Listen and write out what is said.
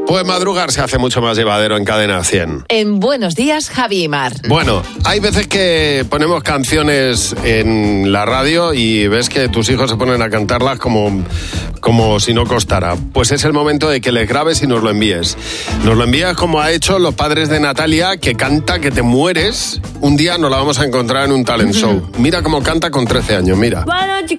Pues madrugar se hace mucho más llevadero en Cadena 100. En Buenos Días, Javi y Mar. Bueno, hay veces que ponemos canciones en la radio y ves que tus hijos se ponen a cantarlas como si no costara. Pues es el momento de que les grabes y nos lo envíes. Nos lo envías como ha hecho los padres de Natalia, que canta que te mueres. Un día nos la vamos a encontrar en un talent show. Mira cómo canta con 13 años, mira.